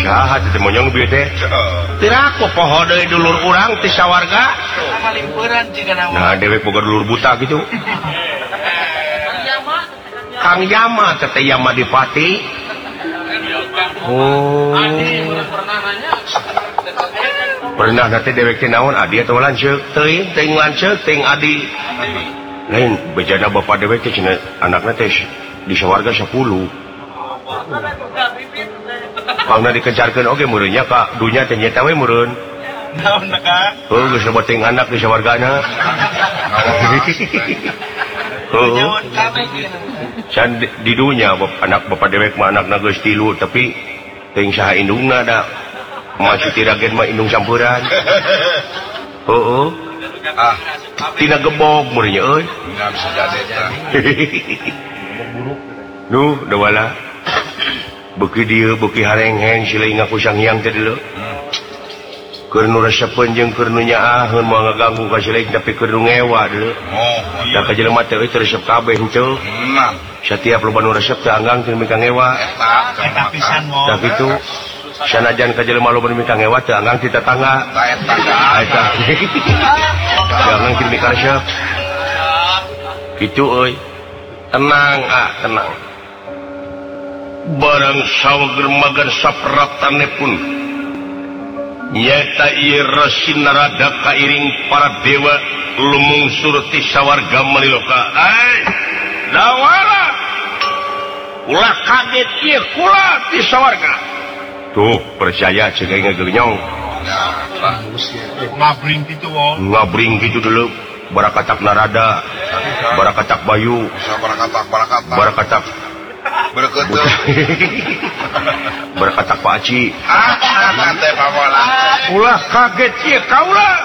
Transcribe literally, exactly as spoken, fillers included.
saha teh monyong bieu teh tira ku poho deui dulur urang ti sawarga kalimpuran cigana nah dewek boga dulur buta gitu Kang Yama teh Yama Dipati oh pernah nanti dewek teh naon adi atau lanceuk teuing teuing lanceuk teuing adi lain bejana bapak dewek teh cenah anakna teh di sawarga sepuluh pangna dikejarkeun oge meureunnya ka dunya teh nyata we meureun naon da ka heuh geus loba teuing anak di sawargana heuh can di dunya anak bapak dewek mah anakna geus tilu tapi teuing saha indungna da masih tiragen mah indung campuran heuh ah tina gebog meureunnya euy ngan sajade teh nu da wala beuki dieu beuki hareng-heng sileung ngaku Sang Hyang teh dulu keur nu resepeun jeung keur nu nyaaheun moal ngaganggu ka sileung tapi keur nu ngewa dulu oh da ka jelema teh euy teu resep kabeh henteu setiap loba nu resep teh anggang teu mika ngewa eta pisan mo da kitu sanajan ka jelema loba nu mika ngewa teu anggang ti tetangga eta jangan teu mika resep kitu euy tenang ah tenang barang sawager magan sapratane pun nyata ieu Resi Narada kairing para dewa lumungsur ti sawarga Maliloka ai dawala ulah kaget ieu kula ti sawarga tuh percaya ceuk aing ngageunyong ngabring kitu wo ngabring kitu dulu barakatak Narada barakatak Bayu barakatak barakatak barakatak berkeut barakatak Pak Aci ah teh pamola ulah kaget ieu kaula